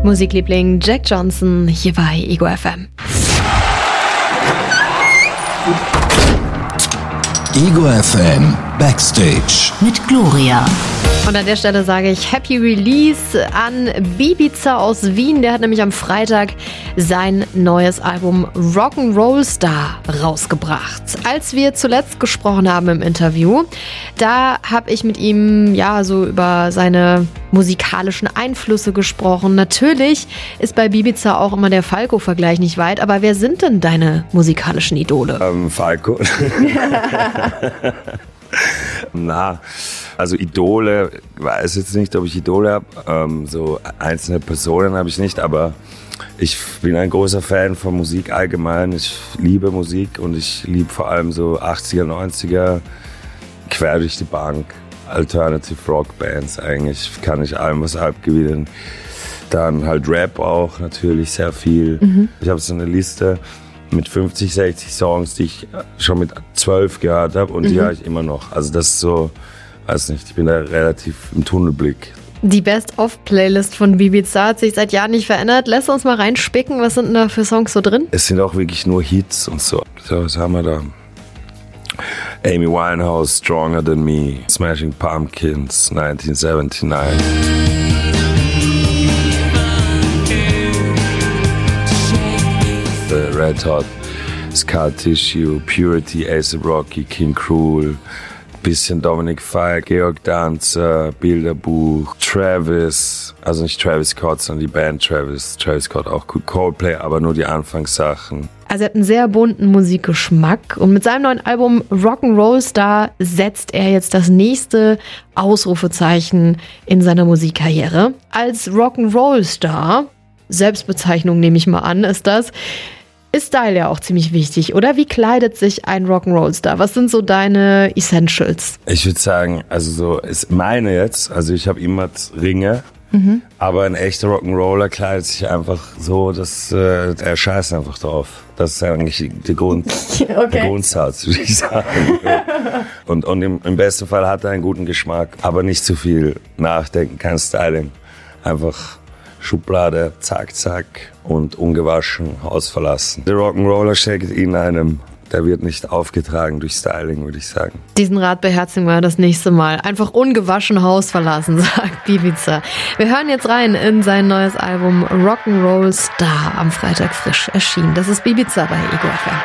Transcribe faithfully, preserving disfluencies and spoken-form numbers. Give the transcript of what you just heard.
Musikliebling Jack Johnson hier bei Ego F M. Ego F M Backstage mit Gloria. Und an der Stelle sage ich Happy Release an Bibiza aus Wien. Der hat nämlich am Freitag sein neues Album Rock'n'Roll Star rausgebracht. Als wir zuletzt gesprochen haben im Interview, da habe ich mit ihm ja so über seine musikalischen Einflüsse gesprochen. Natürlich ist bei Bibiza auch immer der Falco-Vergleich nicht weit, aber wer sind denn deine musikalischen Idole? Ähm, Falco. Na, also Idole, ich weiß jetzt nicht, ob ich Idole habe, ähm, so einzelne Personen habe ich nicht, aber ich bin ein großer Fan von Musik allgemein. Ich liebe Musik und ich liebe vor allem so achtziger, neunziger, quer durch die Bank, Alternative Rock Bands eigentlich, kann ich allem was abgewinnen. Dann halt Rap auch natürlich sehr viel. Mhm. Ich habe so eine Liste mit fünfzig, sechzig Songs, die ich schon mit zwölf gehört habe und mhm. die höre ich immer noch. Also das ist so, weiß nicht, ich bin da relativ im Tunnelblick. Die Best-of-Playlist von Bibiza hat sich seit Jahren nicht verändert. Lass uns mal reinspicken, was sind denn da für Songs so drin? Es sind auch wirklich nur Hits und so. So, was haben wir da? Amy Winehouse, Stronger Than Me, Smashing Pumpkins, neunzehnhundertneunundsiebzig. The Red Hot, Scar Tissue, Purity, A$AP Rocky, King Cruel, bisschen Dominic Fike, Georg Danzer, Bilderbuch, Travis, also nicht Travis Scott, sondern die Band Travis, Travis Scott auch gut, Coldplay, aber nur die Anfangssachen. Also er hat einen sehr bunten Musikgeschmack und mit seinem neuen Album Rock'n'Roll Star setzt er jetzt das nächste Ausrufezeichen in seiner Musikkarriere. Als Rock'n'Roll Star, Selbstbezeichnung nehme ich mal an, ist das, ist Style ja auch ziemlich wichtig, oder? Wie kleidet sich ein Rock'n'Roll-Star? Was sind so deine Essentials? Ich würde sagen, also so ist meine jetzt, also ich habe immer Ringe, mhm. aber ein echter Rock'n'Roller kleidet sich einfach so, dass äh, er scheißt einfach drauf. Das ist eigentlich der, Grund, okay. der Grundsatz, würde ich sagen. und und im, im besten Fall hat er einen guten Geschmack, aber nicht zu viel nachdenken, kein Styling. Einfach Schublade, zack, zack und ungewaschen Haus verlassen. Der Rock'n'Roller steckt in einem, der wird nicht aufgetragen durch Styling, würde ich sagen. Diesen Rat beherzigen wir das nächste Mal. Einfach ungewaschen Haus verlassen, sagt Bibiza. Wir hören jetzt rein in sein neues Album Rock'n'Roll Star, am Freitag frisch erschienen. Das ist Bibiza bei Ego F M.